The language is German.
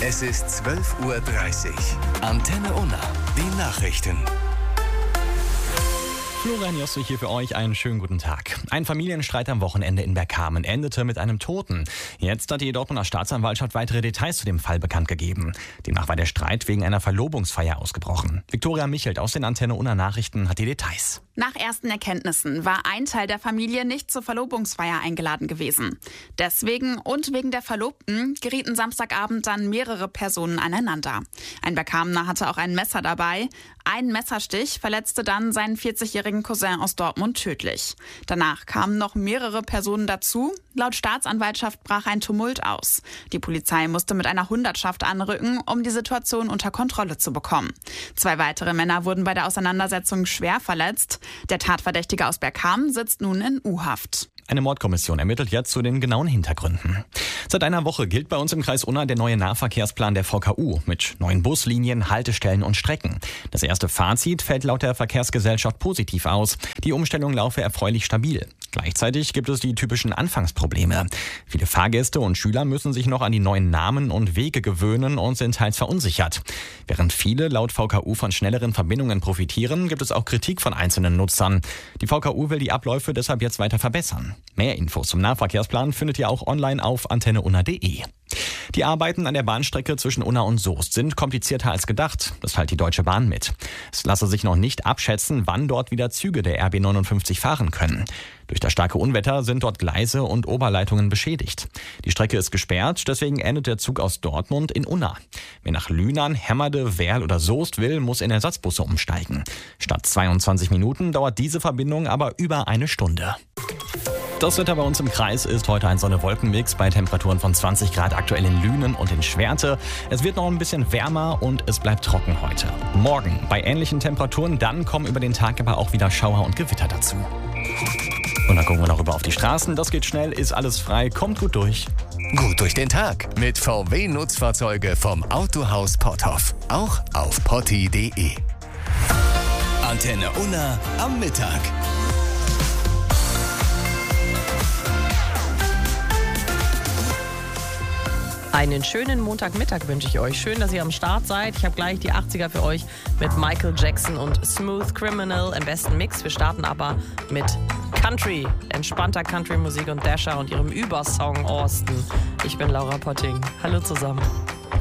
Es ist 12:30 Uhr. Antenne Unna, die Nachrichten. Florian Jossig hier für euch, einen schönen guten Tag. Ein Familienstreit am Wochenende in Bergkamen endete mit einem Toten. Jetzt hat die Dortmunder Staatsanwaltschaft weitere Details zu dem Fall bekannt gegeben. Demnach war der Streit wegen einer Verlobungsfeier ausgebrochen. Viktoria Michelt aus den Antenne Unna Nachrichten hat die Details. Nach ersten Erkenntnissen war ein Teil der Familie nicht zur Verlobungsfeier eingeladen gewesen. Deswegen und wegen der Verlobten gerieten Samstagabend dann mehrere Personen aneinander. Ein Bergkamener hatte auch ein Messer dabei. Ein Messerstich verletzte dann seinen 40-jährigen Cousin aus Dortmund tödlich. Danach kamen noch mehrere Personen dazu. Laut Staatsanwaltschaft brach ein Tumult aus. Die Polizei musste mit einer Hundertschaft anrücken, um die Situation unter Kontrolle zu bekommen. 2 weitere Männer wurden bei der Auseinandersetzung schwer verletzt. Der Tatverdächtige aus Bergkamen sitzt nun in U-Haft. Eine Mordkommission ermittelt jetzt zu den genauen Hintergründen. Seit einer Woche gilt bei uns im Kreis Unna der neue Nahverkehrsplan der VKU mit neuen Buslinien, Haltestellen und Strecken. Das erste Fazit fällt laut der Verkehrsgesellschaft positiv aus. Die Umstellung laufe erfreulich stabil. Gleichzeitig gibt es die typischen Anfangsprobleme. Viele Fahrgäste und Schüler müssen sich noch an die neuen Namen und Wege gewöhnen und sind teils verunsichert. Während viele laut VKU von schnelleren Verbindungen profitieren, gibt es auch Kritik von einzelnen Nutzern. Die VKU will die Abläufe deshalb jetzt weiter verbessern. Mehr Infos zum Nahverkehrsplan findet ihr auch online auf antenneunna.de. Die Arbeiten an der Bahnstrecke zwischen Unna und Soest sind komplizierter als gedacht. Das teilt die Deutsche Bahn mit. Es lasse sich noch nicht abschätzen, wann dort wieder Züge der RB 59 fahren können. Durch das starke Unwetter sind dort Gleise und Oberleitungen beschädigt. Die Strecke ist gesperrt, deswegen endet der Zug aus Dortmund in Unna. Wer nach Lünen, Hemmerde, Werl oder Soest will, muss in Ersatzbusse umsteigen. Statt 22 Minuten dauert diese Verbindung aber über eine Stunde. Das Wetter bei uns im Kreis ist heute ein Sonne-Wolken-Mix bei Temperaturen von 20 Grad aktuell in Lünen und in Schwerte. Es wird noch ein bisschen wärmer und es bleibt trocken heute. Morgen bei ähnlichen Temperaturen, dann kommen über den Tag aber auch wieder Schauer und Gewitter dazu. Und dann gucken wir noch rüber auf die Straßen. Das geht schnell, ist alles frei, kommt gut durch. Gut durch den Tag mit VW-Nutzfahrzeuge vom Autohaus Potthoff. Auch auf potti.de. Antenne Unna am Mittag. Einen schönen Montagmittag wünsche ich euch. Schön, dass ihr am Start seid. Ich habe gleich die 80er für euch mit Michael Jackson und Smooth Criminal im besten Mix. Wir starten aber mit Country, entspannter Country-Musik und Dasher und ihrem Übersong Austin. Ich bin Laura Potting. Hallo zusammen.